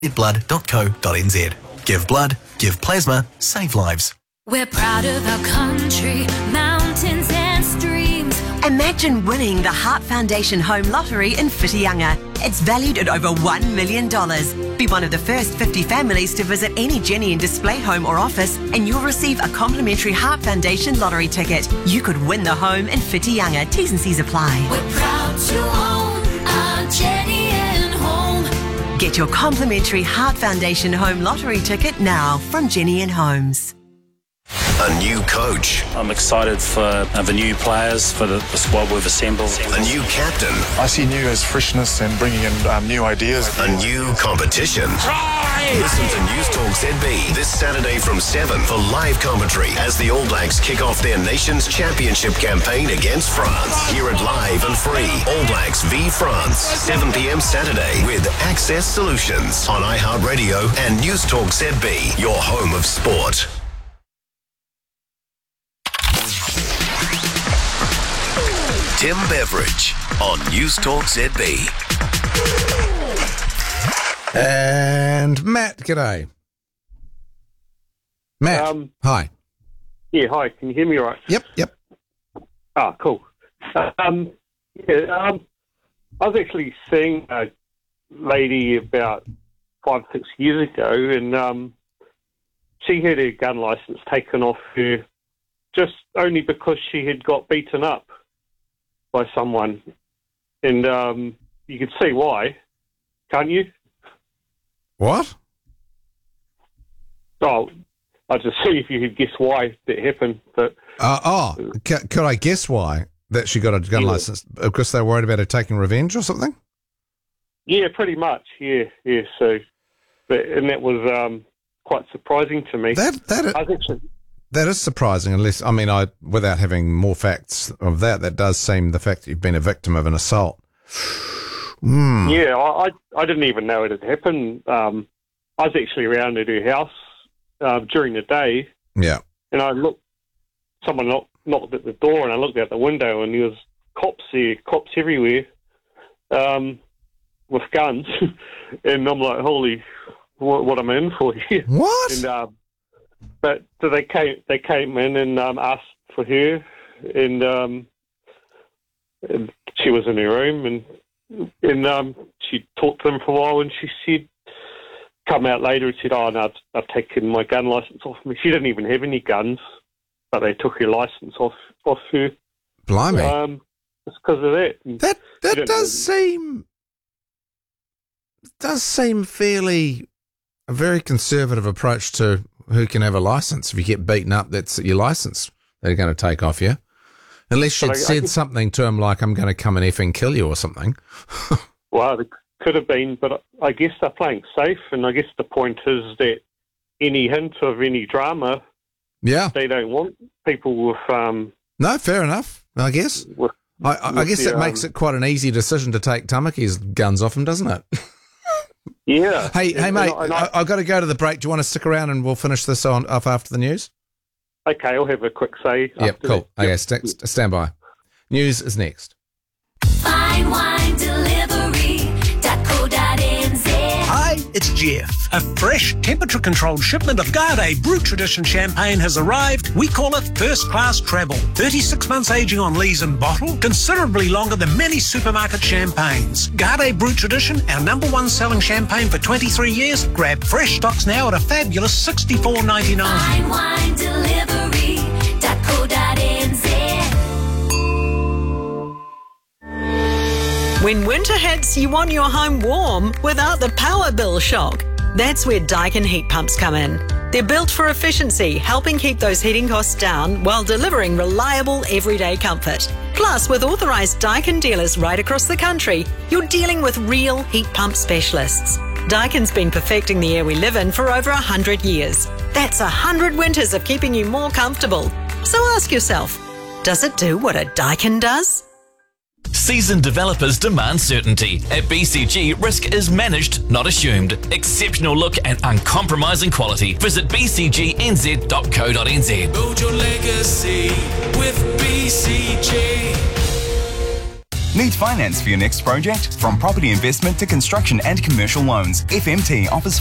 redblood.co.nz. Give blood, give plasma, save lives. We're proud of our country, mountains and streams. Imagine winning the Heart Foundation Home Lottery in Whitianga. It's valued at over $1 million. Be one of the first 50 families to visit any Jenny and Display home or office, and you'll receive a complimentary Heart Foundation lottery ticket. You could win the home in Whitianga. T's and C's apply. We're proud to own our Jenny and Home. Get your complimentary Heart Foundation Home Lottery ticket now from Jenny and Homes. A new coach. I'm excited for the new players, for the squad we've assembled. A new captain. I see new as freshness and bringing in new ideas. A new competition. Try! Listen to News Talk ZB this Saturday from 7 for live commentary as the All Blacks kick off their nation's championship campaign against France. Hear it live and free. All Blacks v France, 7 p.m. Saturday with Access Solutions on iHeartRadio and News Talk ZB, your home of sport. Tim Beveridge on News Talk ZB. And Matt, g'day. Matt, hi. Yeah, hi. Can you hear me all right? Yep. Ah, cool. I was actually seeing a lady about 5-6 years ago, and she had her gun license taken off her just only because she had got beaten up by someone, and you can see why, can't you? What? Oh, I just see if you could guess why that happened. But could I guess why that she got a gun license? Because they were worried about her taking revenge or something? Yeah, pretty much. Yeah. So, and that was quite surprising to me. That is surprising, without having more facts of that does seem the fact that you've been a victim of an assault. Yeah, I didn't even know it had happened. I was actually around at her house during the day. Yeah. And someone knocked at the door, and I looked out the window, and there was cops everywhere with guns. And I'm like, holy, what am I in for here? What? And, but so they came in and asked for her, and she was in her room, and she talked to them for a while, and she said, come out later and said, oh, no, I've taken my gun license off me. She didn't even have any guns, but they took her license off her. Blimey. It's because of that. And that does seem fairly a very conservative approach to who can have a license. If you get beaten up, that's your license they're going to take off you. Unless she'd said something to him like, I'm going to come and effing kill you or something. Well, it could have been, but I guess they're playing safe, and I guess the point is that any hint of any drama, they don't want people with... No, fair enough, I guess. I guess that makes it quite an easy decision to take Tamaki's guns off him, doesn't it? Yeah. Hey, mate, I've got to go to the break. Do you want to stick around and we'll finish this off after the news? Okay, I'll have a quick say. Yep, cool. That. Okay, stand by. News is next. Fine wine delivery.co.nz. Hi, it's Jeff. A fresh, temperature-controlled shipment of Garde Brut Tradition champagne has arrived. We call it first-class travel. 36 months aging on lees and bottle, considerably longer than many supermarket champagnes. Garde Brut Tradition, our #1 selling champagne for 23 years. Grab fresh stocks now at a fabulous $64.99. Fine wine delivery.co.nz. When winter hits, you want your home warm without the power bill shock. That's where Daikin heat pumps come in. They're built for efficiency, helping keep those heating costs down while delivering reliable everyday comfort. Plus, with authorised Daikin dealers right across the country, you're dealing with real heat pump specialists. Daikin's been perfecting the air we live in for over 100 years. That's 100 winters of keeping you more comfortable. So ask yourself, does it do what a Daikin does? Seasoned developers demand certainty. At BCG, risk is managed, not assumed. Exceptional look and uncompromising quality. Visit bcgnz.co.nz. Build your legacy with BCG. Need finance for your next project? From property investment to construction and commercial loans, FMT offers